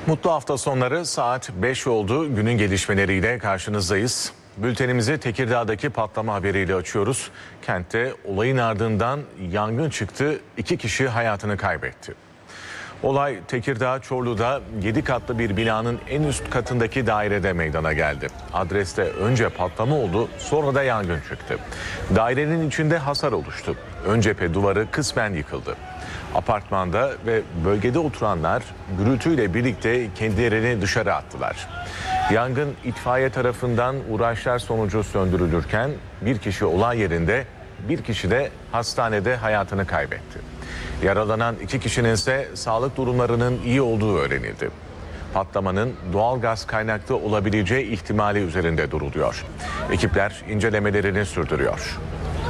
Mutlu hafta sonları, saat 5 oldu. Günün gelişmeleriyle karşınızdayız. Bültenimizi Tekirdağ'daki patlama haberiyle açıyoruz. Kentte olayın ardından yangın çıktı. 2 kişi hayatını kaybetti. Olay Tekirdağ Çorlu'da 7 katlı bir binanın en üst katındaki dairede meydana geldi. Adreste önce patlama oldu, sonra da yangın çıktı. Dairenin içinde hasar oluştu. Ön cephe duvarı kısmen yıkıldı. Apartmanda ve bölgede oturanlar gürültüyle birlikte kendilerini dışarı attılar. Yangın itfaiye tarafından uğraşlar sonucu söndürülürken bir kişi olay yerinde, bir kişi de hastanede hayatını kaybetti. Yaralanan 2 kişinin ise sağlık durumlarının iyi olduğu öğrenildi. Patlamanın doğal gaz kaynaklı olabileceği ihtimali üzerinde duruluyor. Ekipler incelemelerini sürdürüyor.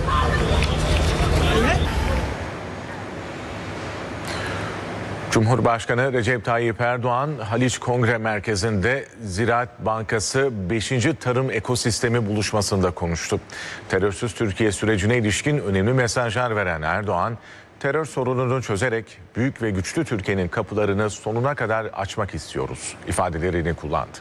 Cumhurbaşkanı Recep Tayyip Erdoğan, Haliç Kongre Merkezi'nde Ziraat Bankası 5. Tarım Ekosistemi buluşmasında konuştu. Terörsüz Türkiye sürecine ilişkin önemli mesajlar veren Erdoğan, terör sorununu çözerek büyük ve güçlü Türkiye'nin kapılarını sonuna kadar açmak istiyoruz ifadelerini kullandı.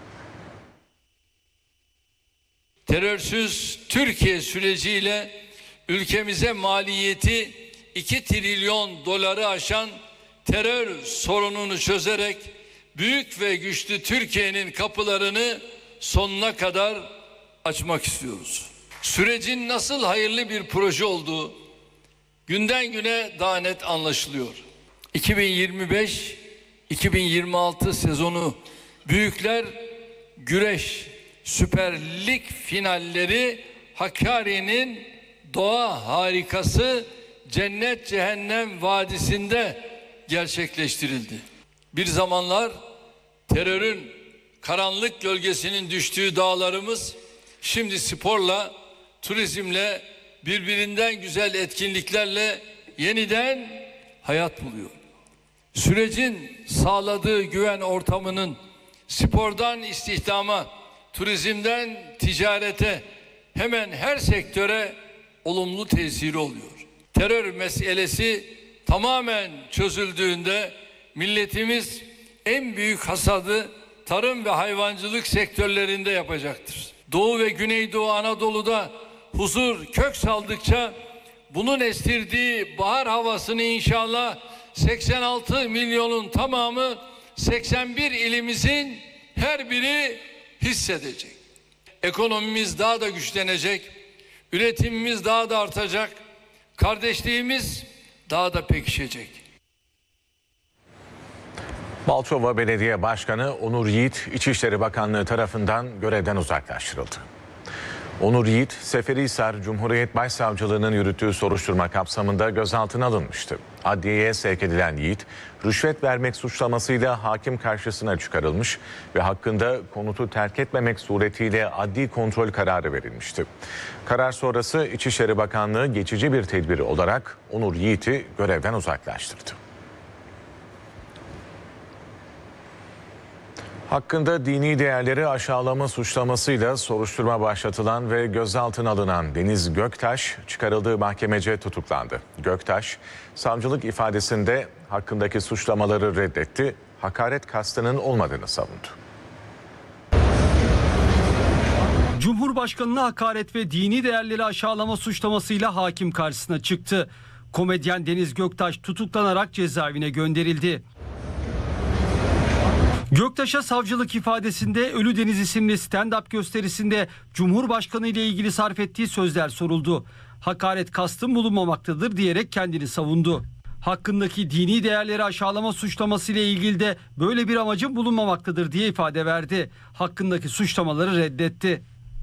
Terörsüz Türkiye süreciyle ülkemize maliyeti 2 trilyon doları aşan terör sorununu çözerek büyük ve güçlü Türkiye'nin kapılarını sonuna kadar açmak istiyoruz. Sürecin nasıl hayırlı bir proje olduğu günden güne daha net anlaşılıyor. 2025-2026 sezonu Büyükler Güreş Süper Lig finalleri Hakkari'nin doğa harikası Cennet Cehennem Vadisi'nde gerçekleştirildi. Bir zamanlar terörün karanlık gölgesinin düştüğü dağlarımız şimdi sporla, turizmle, birbirinden güzel etkinliklerle yeniden hayat buluyor. Sürecin sağladığı güven ortamının spordan istihdama, turizmden ticarete, hemen her sektöre olumlu tesiri oluyor. Terör meselesi tamamen çözüldüğünde milletimiz en büyük hasadı tarım ve hayvancılık sektörlerinde yapacaktır. Doğu ve Güneydoğu Anadolu'da huzur kök saldıkça bunun estirdiği bahar havasını inşallah 86 milyonun tamamı 81 ilimizin her biri hissedecek. Ekonomimiz daha da güçlenecek, üretimimiz daha da artacak, kardeşliğimiz daha da pekişecek. Balçova Belediye Başkanı Onur Yiğit, İçişleri Bakanlığı tarafından görevden uzaklaştırıldı. Onur Yiğit, Seferihisar Cumhuriyet Başsavcılığı'nın yürüttüğü soruşturma kapsamında gözaltına alınmıştı. Adliyeye sevk edilen Yiğit, rüşvet vermek suçlamasıyla hakim karşısına çıkarılmış ve hakkında konutu terk etmemek suretiyle adli kontrol kararı verilmişti. Karar sonrası İçişleri Bakanlığı geçici bir tedbiri olarak Onur Yiğit'i görevden uzaklaştırdı. Hakkında dini değerleri aşağılama suçlamasıyla soruşturma başlatılan ve gözaltına alınan Deniz Göktaş çıkarıldığı mahkemece tutuklandı. Göktaş, savcılık ifadesinde hakkındaki suçlamaları reddetti, hakaret kastının olmadığını savundu. Cumhurbaşkanına hakaret ve dini değerleri aşağılama suçlamasıyla hakim karşısına çıktı. Komedyen Deniz Göktaş tutuklanarak cezaevine gönderildi. Göktaş'a savcılık ifadesinde Ölü Deniz isimli stand-up gösterisinde Cumhurbaşkanı ile ilgili sarf ettiği sözler soruldu. Hakaret kastım bulunmamaktadır diyerek kendini savundu. Hakkındaki dini değerleri aşağılama suçlaması ile ilgili de böyle bir amacın bulunmamaktadır diye ifade verdi. Hakkındaki suçlamaları reddetti.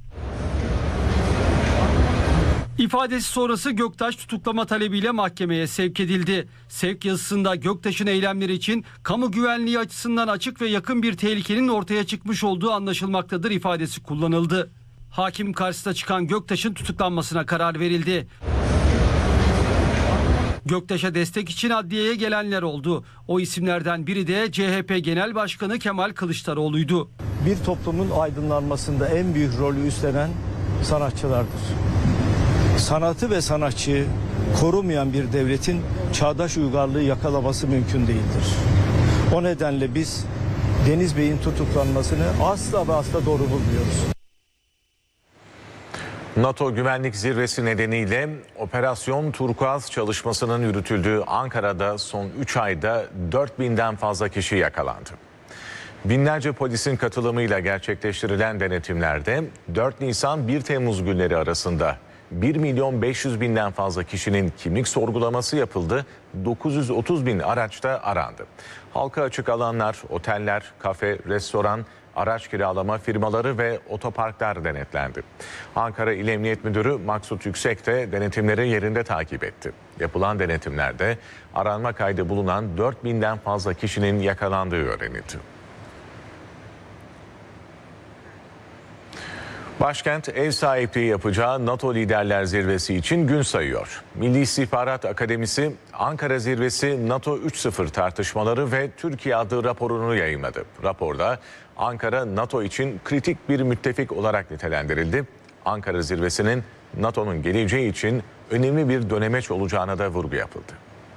İfadesi sonrası Göktaş tutuklama talebiyle mahkemeye sevk edildi. Sevk yazısında Göktaş'ın eylemleri için kamu güvenliği açısından açık ve yakın bir tehlikenin ortaya çıkmış olduğu anlaşılmaktadır ifadesi kullanıldı. Hakim karşısına çıkan Göktaş'ın tutuklanmasına karar verildi. Göktaş'a destek için adliyeye gelenler oldu. O isimlerden biri de CHP Genel Başkanı Kemal Kılıçdaroğlu'ydu. Bir toplumun aydınlanmasında en büyük rolü üstlenen sanatçılardır. Sanatı ve sanatçıyı korumayan bir devletin çağdaş uygarlığı yakalaması mümkün değildir. O nedenle biz Deniz Bey'in tutuklanmasını asla ve asla doğru bulmuyoruz. NATO Güvenlik Zirvesi nedeniyle Operasyon Turkuaz çalışmasının yürütüldüğü Ankara'da son 3 ayda 4000'den fazla kişi yakalandı. Binlerce polisin katılımıyla gerçekleştirilen denetimlerde 4 Nisan 1 Temmuz günleri arasında 1.500.000'den fazla kişinin kimlik sorgulaması yapıldı, 930.000 araçta arandı. Halka açık alanlar, oteller, kafe, restoran, araç kiralama firmaları ve otoparklar denetlendi. Ankara İl Emniyet Müdürü Maksut Yüksek de denetimleri yerinde takip etti. Yapılan denetimlerde aranma kaydı bulunan 4.000'den fazla kişinin yakalandığı öğrenildi. Başkent ev sahipliği yapacağı NATO Liderler Zirvesi için gün sayıyor. Milli İstihbarat Akademisi Ankara Zirvesi NATO 3.0 tartışmaları ve Türkiye adlı raporunu yayımladı. Raporda Ankara NATO için kritik bir müttefik olarak nitelendirildi. Ankara Zirvesi'nin NATO'nun geleceği için önemli bir dönemeç olacağına da vurgu yapıldı.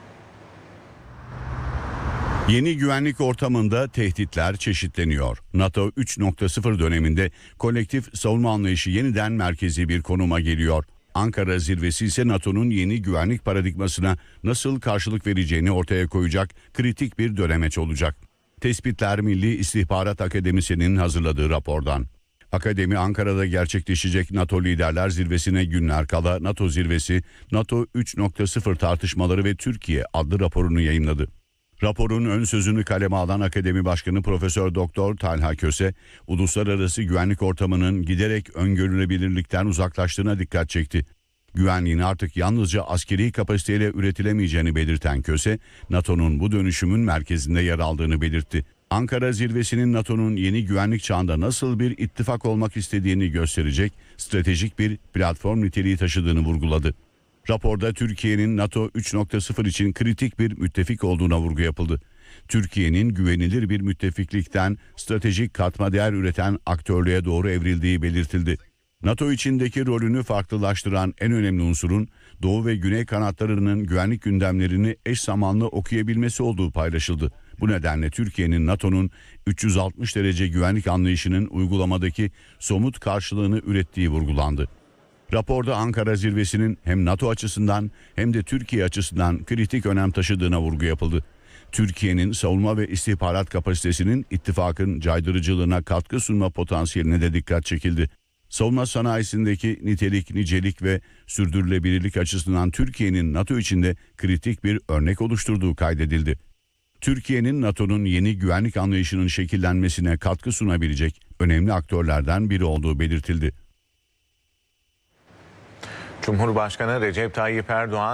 Yeni güvenlik ortamında tehditler çeşitleniyor. NATO 3.0 döneminde kolektif savunma anlayışı yeniden merkezi bir konuma geliyor. Ankara Zirvesi ise NATO'nun yeni güvenlik paradigmasına nasıl karşılık vereceğini ortaya koyacak kritik bir dönemeç olacak. Tespitler Milli İstihbarat Akademisi'nin hazırladığı rapordan. Akademi Ankara'da gerçekleşecek NATO Liderler Zirvesi'ne günler kala NATO Zirvesi, NATO 3.0 tartışmaları ve Türkiye adlı raporunu yayımladı. Raporun ön sözünü kaleme alan Akademi Başkanı Profesör Doktor Talha Köse, uluslararası güvenlik ortamının giderek öngörülebilirlikten uzaklaştığına dikkat çekti. Güvenliğin artık yalnızca askeri kapasiteyle üretilemeyeceğini belirten Köse, NATO'nun bu dönüşümün merkezinde yer aldığını belirtti. Ankara Zirvesi'nin NATO'nun yeni güvenlik çağında nasıl bir ittifak olmak istediğini gösterecek stratejik bir platform niteliği taşıdığını vurguladı. Raporda Türkiye'nin NATO 3.0 için kritik bir müttefik olduğuna vurgu yapıldı. Türkiye'nin güvenilir bir müttefiklikten stratejik katma değer üreten aktörlüğe doğru evrildiği belirtildi. NATO içindeki rolünü farklılaştıran en önemli unsurun Doğu ve Güney kanatlarının güvenlik gündemlerini eş zamanlı okuyabilmesi olduğu paylaşıldı. Bu nedenle Türkiye'nin NATO'nun 360 derece güvenlik anlayışının uygulamadaki somut karşılığını ürettiği vurgulandı. Raporda Ankara Zirvesi'nin hem NATO açısından hem de Türkiye açısından kritik önem taşıdığına vurgu yapıldı. Türkiye'nin savunma ve istihbarat kapasitesinin ittifakın caydırıcılığına katkı sunma potansiyeline de dikkat çekildi. Savunma sanayisindeki nitelik, nicelik ve sürdürülebilirlik açısından Türkiye'nin NATO içinde kritik bir örnek oluşturduğu kaydedildi. Türkiye'nin NATO'nun yeni güvenlik anlayışının şekillenmesine katkı sunabilecek önemli aktörlerden biri olduğu belirtildi. Cumhurbaşkanı Recep Tayyip Erdoğan